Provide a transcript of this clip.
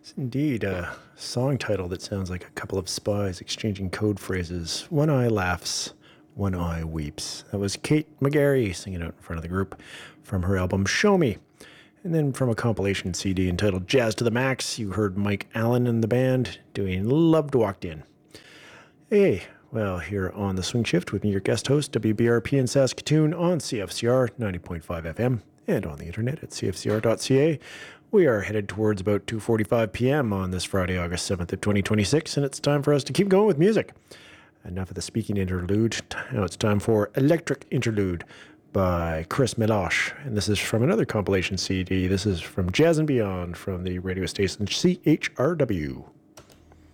Indeed, a song title that sounds like a couple of spies exchanging code phrases. One eye laughs, one eye weeps. That was Kate McGarry singing out in front of the group from her album Show Me. And then from a compilation CD entitled Jazz to the Max, you heard Mike Allen and the band doing Loved Walked In. Hey, well, here on the Swing Shift with me, your guest host, WBRP in Saskatoon on CFCR 90.5 FM and on the internet at cfcr.ca. We are headed towards about 2:45 p.m. on this Friday, August 7th of 2026, and it's time for us to keep going with music. Enough of the speaking interlude. Now it's time for Electric Interlude by Chris Meloche. And this is from another compilation CD. This is from Jazz and Beyond from the radio station CHRW.